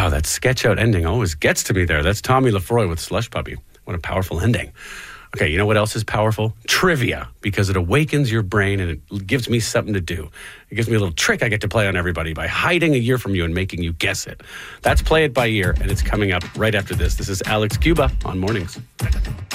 Wow, that sketch out ending always gets to me there. That's Tommy Lefroy with Slush Puppy. What a powerful ending. Okay, you know what else is powerful? Trivia, because it awakens your brain and it gives me something to do. It gives me a little trick I get to play on everybody by hiding a year from you and making you guess it. That's Play It By Year, and it's coming up right after this. This is Alex Cuba on Mornings.